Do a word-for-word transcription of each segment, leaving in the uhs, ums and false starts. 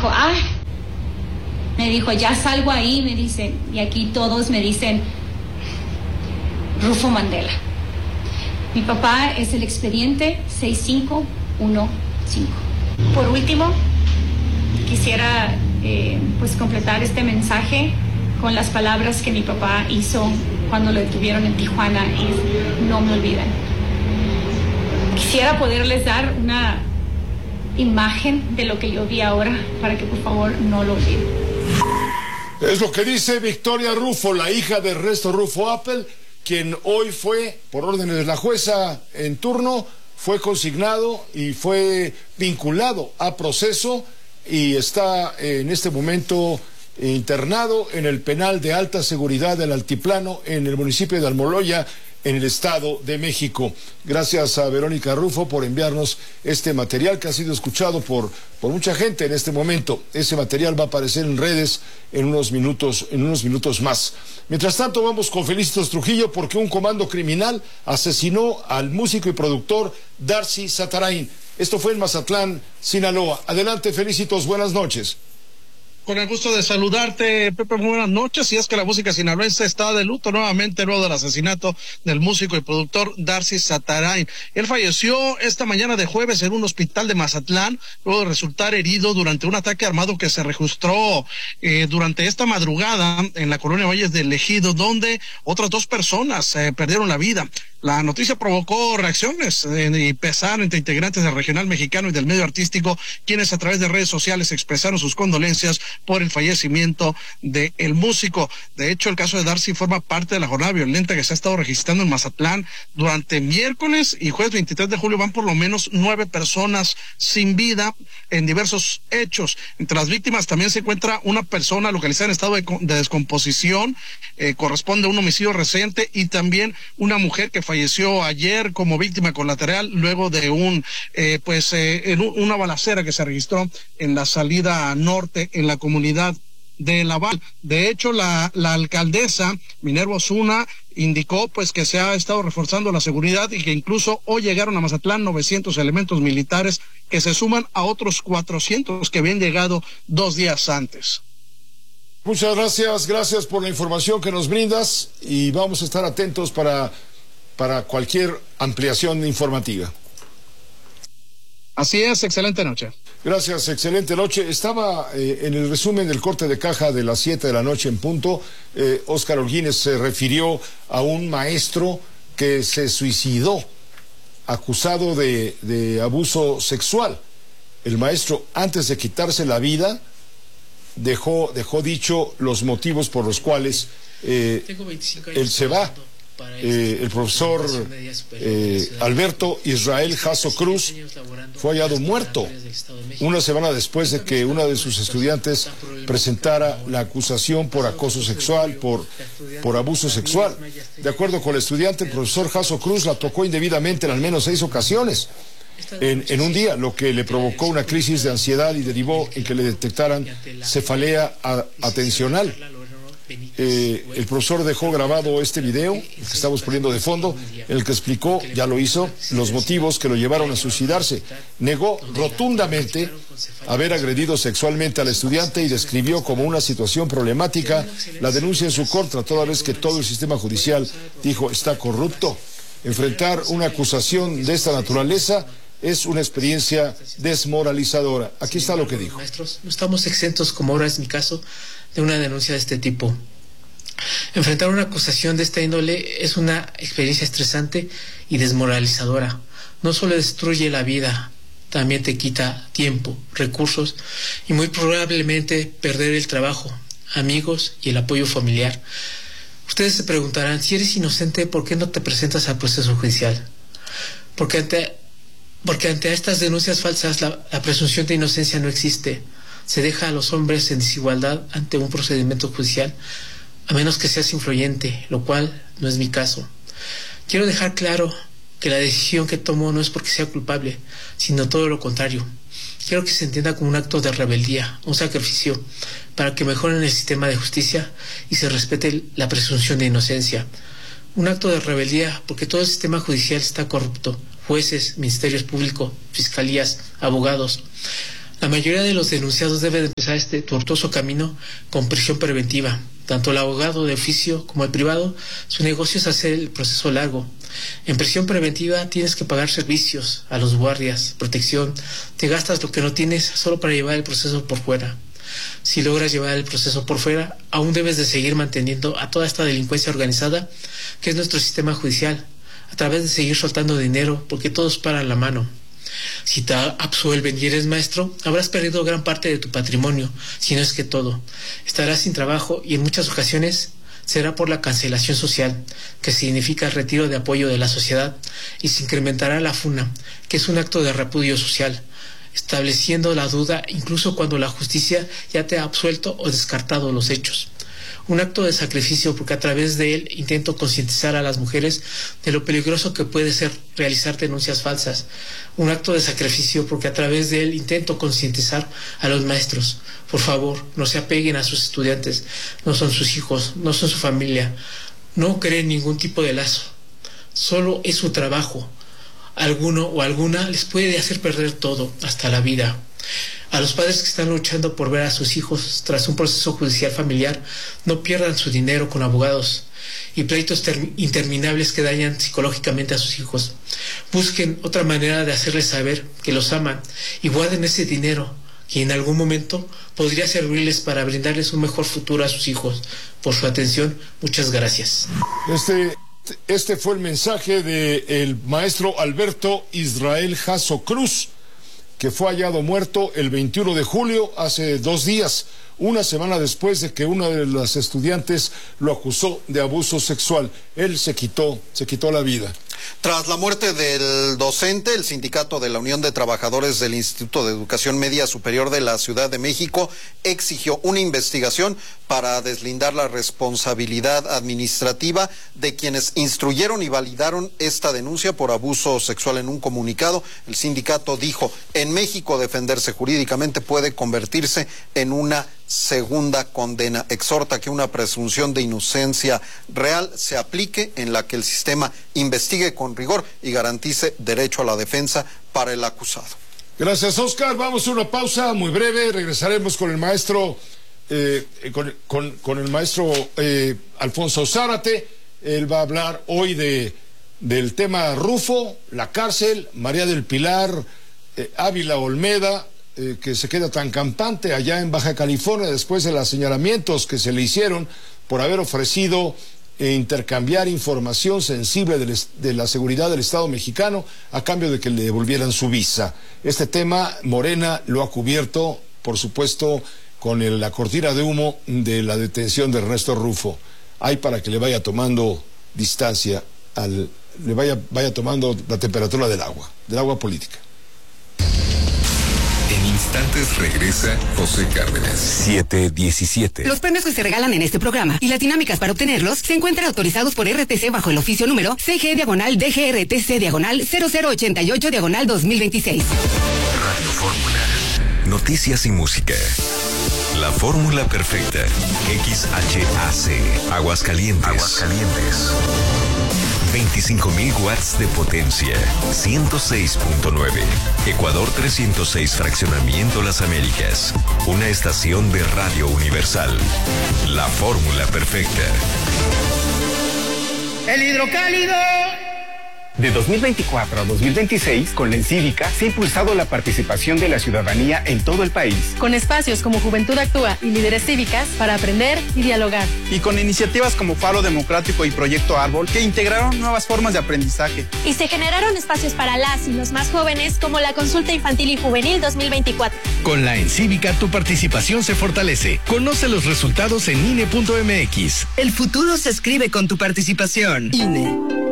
dijo, ay, me dijo, ya salgo ahí, me dicen, y aquí todos me dicen Rufo Mandela. Mi papá es el expediente seis cinco uno cinco. Por último, quisiera eh, pues completar este mensaje con las palabras que mi papá hizo cuando lo detuvieron en Tijuana y no me olviden. Quisiera poderles dar una imagen de lo que yo vi ahora para que por favor no lo olviden. Es lo que dice Victoria Rufo, la hija de Ernesto Rufo Appel, quien hoy fue, por órdenes de la jueza en turno, fue consignado y fue vinculado a proceso y está en este momento internado en el penal de alta seguridad del Altiplano en el municipio de Almoloya, en el Estado de México. Gracias a Verónica Rufo por enviarnos este material que ha sido escuchado por, por mucha gente en este momento. Ese material va a aparecer en redes en unos minutos, en unos minutos más. Mientras tanto, vamos con Felicitos Trujillo porque un comando criminal asesinó al músico y productor Darcy Zatarain. Esto fue en Mazatlán, Sinaloa. Adelante, Felicitos, buenas noches. Con el gusto de saludarte, Pepe, muy buenas noches. Y es que la música sinaloense está de luto nuevamente luego del asesinato del músico y productor Darcy Zatarain. Él falleció esta mañana de jueves en un hospital de Mazatlán, luego de resultar herido durante un ataque armado que se registró eh, durante esta madrugada en la colonia Valles del Ejido, donde otras dos personas eh, perdieron la vida. La noticia provocó reacciones eh, y pesar entre integrantes del regional mexicano y del medio artístico, quienes a través de redes sociales expresaron sus condolencias por el fallecimiento del músico. De hecho, el caso de Darcy forma parte de la jornada violenta que se ha estado registrando en Mazatlán durante miércoles y jueves veintitrés de julio. Van por lo menos nueve personas sin vida en diversos hechos. Entre las víctimas también se encuentra una persona localizada en estado de, de descomposición, eh, corresponde a un homicidio reciente, y también una mujer que falleció ayer como víctima colateral luego de un eh, pues eh, en un, una balacera que se registró en la salida norte en la comunidad de Laval. De hecho, la, la alcaldesa Minerva Osuna indicó pues que se ha estado reforzando la seguridad y que incluso hoy llegaron a Mazatlán novecientos elementos militares que se suman a otros cuatrocientos que habían llegado dos días antes. Muchas gracias, gracias por la información que nos brindas y vamos a estar atentos para, para cualquier ampliación informativa. Así es, excelente noche. Gracias, excelente noche. Estaba eh, en el resumen del corte de caja de las siete de la noche en punto. Eh, Óscar Holguínez se refirió a un maestro que se suicidó acusado de, de abuso sexual. El maestro, antes de quitarse la vida, dejó, dejó dicho los motivos por los cuales eh, él se va. Eh, el profesor eh, Alberto Israel Jasso Cruz fue hallado muerto una semana después de que una de sus estudiantes presentara la acusación por acoso sexual, por, por abuso sexual. De acuerdo con el estudiante, el profesor Jasso Cruz la tocó indebidamente en al menos seis ocasiones en, en un día, lo que le provocó una crisis de ansiedad y derivó en que le detectaran cefalea a, atencional. Eh, el profesor dejó grabado este video, el que estamos poniendo de fondo, en el que explicó, ya lo hizo, los motivos que lo llevaron a suicidarse. Negó rotundamente haber agredido sexualmente al estudiante y describió como una situación problemática la denuncia en su contra, toda vez que todo el sistema judicial, dijo, está corrupto. Enfrentar una acusación de esta naturaleza es una experiencia desmoralizadora. Aquí está lo que dijo. Maestros, no estamos exentos, como ahora es mi caso, de una denuncia de este tipo. Enfrentar una acusación de esta índole es una experiencia estresante y desmoralizadora. No solo destruye la vida, también te quita tiempo, recursos y muy probablemente perder el trabajo, amigos y el apoyo familiar. Ustedes se preguntarán, si eres inocente, ¿por qué no te presentas al proceso judicial? Porque ante, porque ante estas denuncias falsas la, la presunción de inocencia no existe. Se deja a los hombres en desigualdad ante un procedimiento judicial, a menos que seas influyente, lo cual no es mi caso. Quiero dejar claro que la decisión que tomo no es porque sea culpable, sino todo lo contrario. Quiero que se entienda como un acto de rebeldía, un sacrificio, para que mejoren el sistema de justicia y se respete la presunción de inocencia. Un acto de rebeldía porque todo el sistema judicial está corrupto, jueces, ministerios públicos, fiscalías, abogados. La mayoría de los denunciados deben empezar este tortuoso camino con prisión preventiva. Tanto el abogado de oficio como el privado, su negocio es hacer el proceso largo. En prisión preventiva tienes que pagar servicios a los guardias, protección, te gastas lo que no tienes solo para llevar el proceso por fuera. Si logras llevar el proceso por fuera, aún debes de seguir manteniendo a toda esta delincuencia organizada, que es nuestro sistema judicial, a través de seguir soltando dinero, porque todos paran la mano. Si te absuelven y eres maestro, habrás perdido gran parte de tu patrimonio, si no es que todo. Estarás sin trabajo y en muchas ocasiones será por la cancelación social, que significa el retiro de apoyo de la sociedad, y se incrementará la funa, que es un acto de repudio social, estableciendo la duda incluso cuando la justicia ya te ha absuelto o descartado los hechos. Un acto de sacrificio porque a través de él intento concientizar a las mujeres de lo peligroso que puede ser realizar denuncias falsas. Un acto de sacrificio porque a través de él intento concientizar a los maestros. Por favor, no se apeguen a sus estudiantes, no son sus hijos, no son su familia, no creen ningún tipo de lazo, solo es su trabajo. Alguno o alguna les puede hacer perder todo, hasta la vida. A los padres que están luchando por ver a sus hijos tras un proceso judicial familiar, no pierdan su dinero con abogados y pleitos interminables que dañan psicológicamente a sus hijos. Busquen otra manera de hacerles saber que los aman y guarden ese dinero que en algún momento podría servirles para brindarles un mejor futuro a sus hijos. Por su atención, muchas gracias. Este, este fue el mensaje del maestro Alberto Israel Jasso Cruz, que fue hallado muerto el veintiuno de julio, hace dos días, una semana después de que una de las estudiantes lo acusó de abuso sexual. Él se quitó, se quitó la vida. Tras la muerte del docente, el Sindicato de la Unión de Trabajadores del Instituto de Educación Media Superior de la Ciudad de México exigió una investigación para deslindar la responsabilidad administrativa de quienes instruyeron y validaron esta denuncia por abuso sexual. En un comunicado, el sindicato dijo: en México defenderse jurídicamente puede convertirse en una segunda condena. Exhorta que una presunción de inocencia real se aplique, en la que el sistema investigue con rigor y garantice derecho a la defensa para el acusado. Gracias, Oscar. Vamos a una pausa muy breve. Regresaremos con el maestro eh, con, con, con el maestro eh, Alfonso Zárate. Él va a hablar hoy de del tema Rufo, la cárcel, María del Pilar eh, Ávila Olmeda, Eh, que se queda tan campante allá en Baja California después de los señalamientos que se le hicieron por haber ofrecido eh, intercambiar información sensible de, de la seguridad del Estado mexicano a cambio de que le devolvieran su visa. Este tema Morena lo ha cubierto, por supuesto, con el, la cortina de humo de la detención de Ernesto Rufo. Hay para que le vaya tomando distancia, al, le vaya, vaya tomando la temperatura del agua, del agua política. En instantes regresa José Cárdenas. siete diecisiete. Los premios que se regalan en este programa y las dinámicas para obtenerlos se encuentran autorizados por R T C bajo el oficio número C G diagonal D G R T C diagonal cero cero ochenta y ocho diagonal dos mil veintiséis. Radio Fórmula. Noticias y música. La fórmula perfecta. X H A C. Aguascalientes. Aguascalientes. veinticinco mil watts de potencia, ciento seis punto nueve. Ecuador trescientos seis, Fraccionamiento Las Américas. Una estación de Radio Universal. La fórmula perfecta. El hidrocálido. De dos mil veinticuatro a dos mil veintiséis, con la Encívica se ha impulsado la participación de la ciudadanía en todo el país. Con espacios como Juventud Actúa y Líderes Cívicas para aprender y dialogar. Y con iniciativas como Faro Democrático y Proyecto Árbol, que integraron nuevas formas de aprendizaje. Y se generaron espacios para las y los más jóvenes, como la Consulta Infantil y Juvenil dos mil veinticuatro. Con la Encívica tu participación se fortalece. Conoce los resultados en I N E punto M X. El futuro se escribe con tu participación. I N E.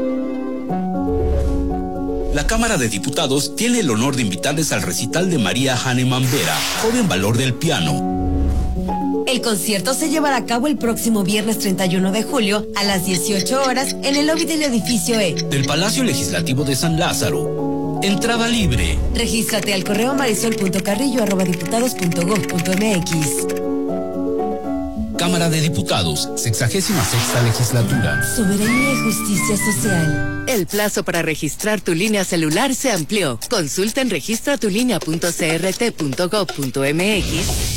La Cámara de Diputados tiene el honor de invitarles al recital de María Hahnemann Vera, joven valor del piano. El concierto se llevará a cabo el próximo viernes treinta y uno de julio a las dieciocho horas en el lobby del edificio E del Palacio Legislativo de San Lázaro. Entrada libre. Regístrate al correo marisol punto carrillo arroba diputados punto gob punto mx. Cámara de Diputados, sexagésima sexta legislatura. Soberanía y justicia social. El plazo para registrar tu línea celular se amplió. Consulta en registra tu línea punto c r t punto gov punto m x